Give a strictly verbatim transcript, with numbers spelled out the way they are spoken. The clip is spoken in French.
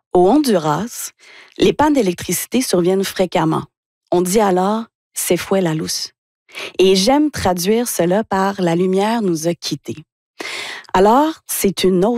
Au Honduras, les pannes d'électricité surviennent fréquemment. On dit alors « se fue la luz ». Et j'aime traduire cela par « la lumière nous a quittés ». Alors, c'est une autre